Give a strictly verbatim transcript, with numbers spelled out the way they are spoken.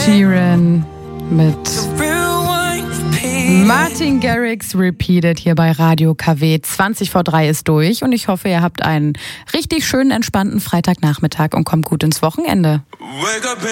Sheeran mit Martin Garrix Repeated hier bei Radio K W. zwanzig vor drei ist durch und ich hoffe, ihr habt einen richtig schönen, entspannten Freitagnachmittag und kommt gut ins Wochenende.